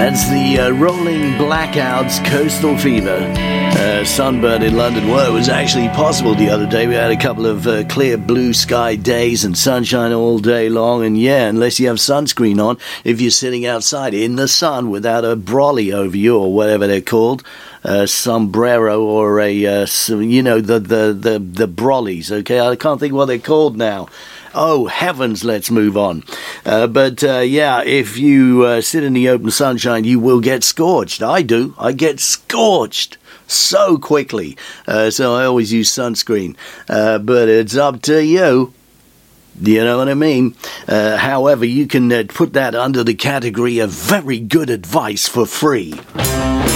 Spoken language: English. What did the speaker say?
That's the rolling blackouts, coastal fever. Sunburn in London. Well, it was actually possible the other day. We had a couple of clear blue sky days and sunshine all day long. And yeah, unless you have sunscreen on, if you're sitting outside in the sun without a brolly over you or whatever they're called, sombrero or a, the brollies, okay? I can't think what they're called now. Oh, heavens, let's move on. If you sit in the open sunshine, you will get scorched. I do. I get scorched so quickly. So I always use sunscreen. But it's up to you. You know what I mean? However, you can put that under the category of very good advice for free.